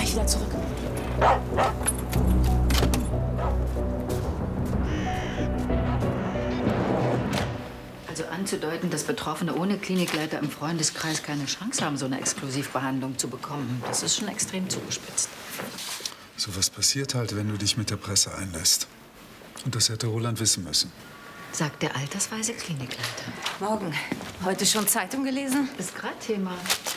gleich wieder zurück. Also anzudeuten, dass Betroffene ohne Klinikleiter im Freundeskreis keine Chance haben, so eine Exklusivbehandlung zu bekommen, das ist schon extrem zugespitzt. So was passiert halt, wenn du dich mit der Presse einlässt. Und das hätte Roland wissen müssen. Sagt der altersweise Klinikleiter. Morgen. Heute schon Zeitung gelesen? Ist gerade Thema.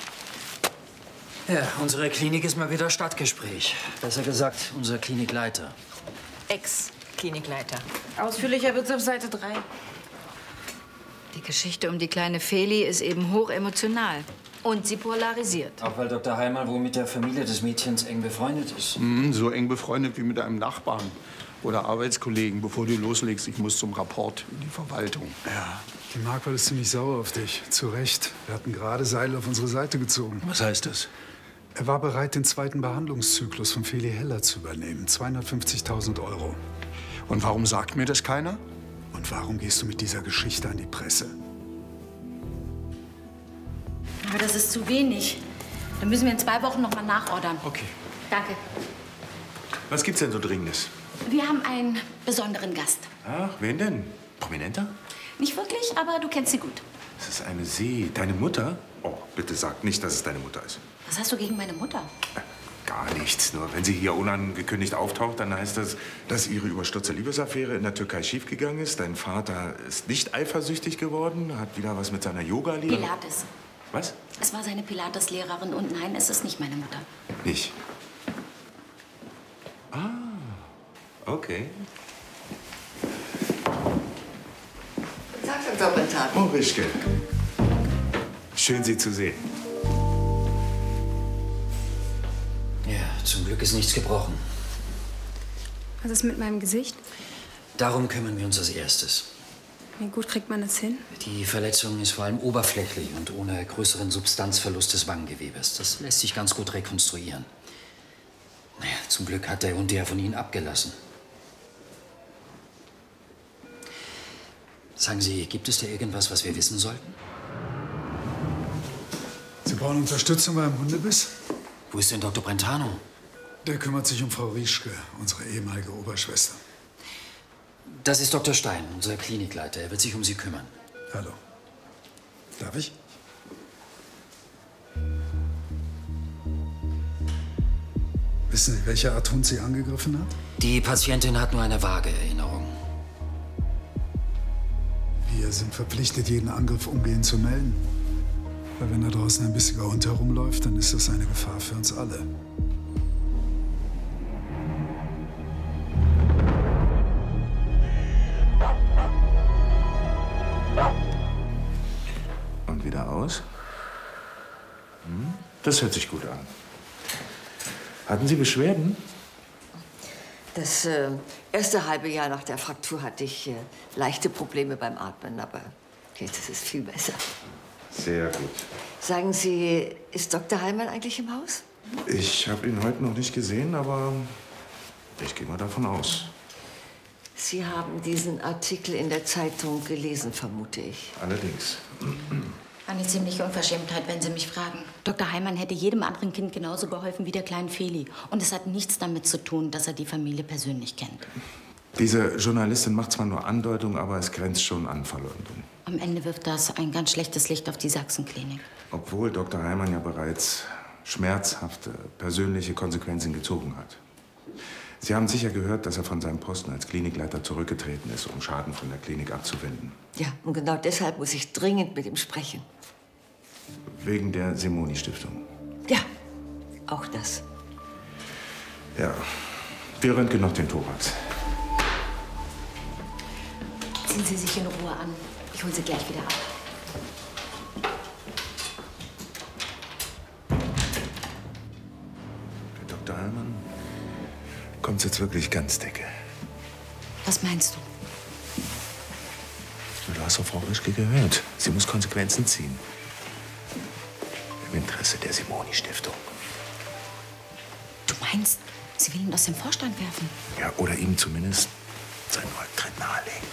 Ja, unsere Klinik ist mal wieder Stadtgespräch. Besser gesagt, unser Klinikleiter. Ex-Klinikleiter. Ausführlicher wird's auf Seite 3. Die Geschichte um die kleine Feli ist eben hochemotional. Und sie polarisiert. Auch weil Dr. Heimann wohl mit der Familie des Mädchens eng befreundet ist. So eng befreundet wie mit einem Nachbarn oder Arbeitskollegen. Bevor du loslegst, ich muss zum Rapport in die Verwaltung. Ja, die Marquardt ist ziemlich sauer auf dich. Zu Recht. Wir hatten gerade Seil auf unsere Seite gezogen. Was heißt das? Er war bereit, den zweiten Behandlungszyklus von Feli Heller zu übernehmen. 250.000 €. Und warum sagt mir das keiner? Und warum gehst du mit dieser Geschichte an die Presse? Aber das ist zu wenig. Dann müssen wir in 2 Wochen noch mal nachordern. Okay. Danke. Was gibt's denn so Dringendes? Wir haben einen besonderen Gast. Ach, wen denn? Prominenter? Nicht wirklich, aber du kennst sie gut. Das ist eine See. Deine Mutter? Oh, bitte sag nicht, dass es deine Mutter ist. Was hast du gegen meine Mutter? Gar nichts. Nur wenn sie hier unangekündigt auftaucht, dann heißt das, dass ihre überstürzte Liebesaffäre in der Türkei schiefgegangen ist. Dein Vater ist nicht eifersüchtig geworden, hat wieder was mit seiner Yoga-Lehrerin. Pilates. Was? Es war seine Pilates-Lehrerin und nein, es ist nicht meine Mutter. Nicht. Ah, okay. Tag, Dr. Brentano. Oh, Rischke. Schön, Sie zu sehen. Ja, zum Glück ist nichts gebrochen. Was ist mit meinem Gesicht? Darum kümmern wir uns als erstes. Wie gut kriegt man das hin? Die Verletzung ist vor allem oberflächlich und ohne größeren Substanzverlust des Wangengewebes. Das lässt sich ganz gut rekonstruieren. Naja, zum Glück hat der Hund ja von Ihnen abgelassen. Sagen Sie, gibt es da irgendwas, was wir wissen sollten? Sie brauchen Unterstützung beim Hundebiss? Wo ist denn Dr. Brentano? Der kümmert sich um Frau Rieschke, unsere ehemalige Oberschwester. Das ist Dr. Stein, unser Klinikleiter. Er wird sich um Sie kümmern. Hallo. Darf ich? Wissen Sie, welche Art Hund sie angegriffen hat? Die Patientin hat nur eine vage Erinnerung. Wir sind verpflichtet, jeden Angriff umgehend zu melden. Weil wenn da draußen ein bissiger Hund herumläuft, dann ist das eine Gefahr für uns alle. Und wieder aus. Das hört sich gut an. Hatten Sie Beschwerden? Das erste halbe Jahr nach der Fraktur hatte ich leichte Probleme beim Atmen, aber jetzt ist es viel besser. Sehr gut. Sagen Sie, ist Dr. Heimann eigentlich im Haus? Ich habe ihn heute noch nicht gesehen, aber ich gehe mal davon aus. Sie haben diesen Artikel in der Zeitung gelesen, vermute ich. Allerdings. Eine ziemliche Unverschämtheit, wenn Sie mich fragen. Dr. Heimann hätte jedem anderen Kind genauso geholfen wie der kleinen Feli. Und es hat nichts damit zu tun, dass er die Familie persönlich kennt. Diese Journalistin macht zwar nur Andeutungen, aber es grenzt schon an Verleumdung. Am Ende wirft das ein ganz schlechtes Licht auf die Sachsenklinik. Obwohl Dr. Heimann ja bereits schmerzhafte persönliche Konsequenzen gezogen hat. Sie haben sicher gehört, dass er von seinem Posten als Klinikleiter zurückgetreten ist, um Schaden von der Klinik abzuwenden. Ja, und genau deshalb muss ich dringend mit ihm sprechen. Wegen der Simoni-Stiftung. Ja, auch das. Ja, wir röntgen noch den Thorax. Ziehen Sie sich in Ruhe an. Ich hole Sie gleich wieder ab. Für Dr. Heimann kommt's jetzt wirklich ganz dicke. Was meinst du? Du hast auf Frau Rischke gehört. Sie muss Konsequenzen ziehen. Im Interesse der Simoni-Stiftung. Du meinst, sie will ihn aus dem Vorstand werfen? Ja, oder ihm zumindest seinen Rücktritt nahelegen.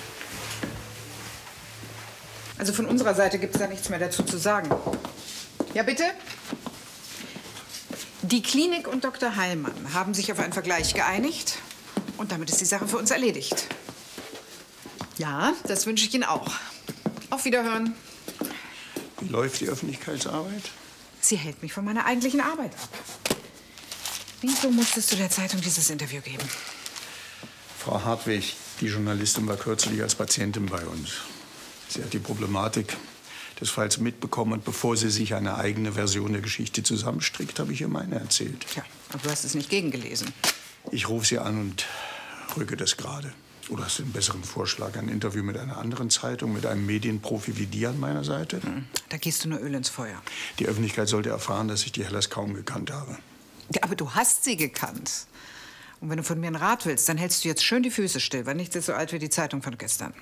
Also von unserer Seite gibt es da nichts mehr dazu zu sagen. Ja, bitte? Die Klinik und Dr. Heilmann haben sich auf einen Vergleich geeinigt. Und damit ist die Sache für uns erledigt. Ja, das wünsche ich Ihnen auch. Auf Wiederhören. Wie läuft die Öffentlichkeitsarbeit? Sie hält mich von meiner eigentlichen Arbeit ab. Wieso musstest du der Zeitung dieses Interview geben? Frau Hartwig, die Journalistin, war kürzlich als Patientin bei uns. Sie hat die Problematik des Falls mitbekommen und bevor sie sich eine eigene Version der Geschichte zusammenstrickt, habe ich ihr meine erzählt. Tja, aber du hast es nicht gegengelesen. Ich rufe sie an und rücke das gerade. Oder hast du einen besseren Vorschlag? Ein Interview mit einer anderen Zeitung, mit einem Medienprofi wie dir an meiner Seite? Da gehst du nur Öl ins Feuer. Die Öffentlichkeit sollte erfahren, dass ich die Hellas kaum gekannt habe. Ja, aber du hast sie gekannt. Und wenn du von mir einen Rat willst, dann hältst du jetzt schön die Füße still, weil nichts ist so alt wie die Zeitung von gestern.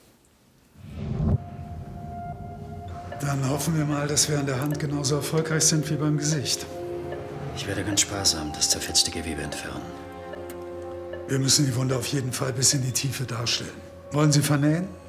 Dann hoffen wir mal, dass wir an der Hand genauso erfolgreich sind wie beim Gesicht. Ich werde ganz sparsam das zerfetzte Gewebe entfernen. Wir müssen die Wunde auf jeden Fall bis in die Tiefe darstellen. Wollen Sie vernähen?